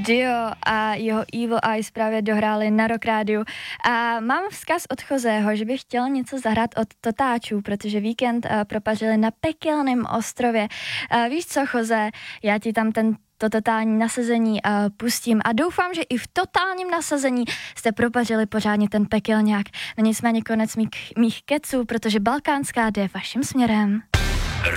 Dio a jeho Evil Eyes právě dohráli na Rock Rádiu. A mám vzkaz od Chozého, že bych chtěl něco zahrát od Totáčů, protože víkend propařili na pekelném ostrově. Víš co, Choze, já ti tam to totální nasazení pustím a doufám, že i v totálním nasazení jste propařili pořádně ten pekelňák. No nicméně konec mých keců, protože Balkánská jde vaším směrem.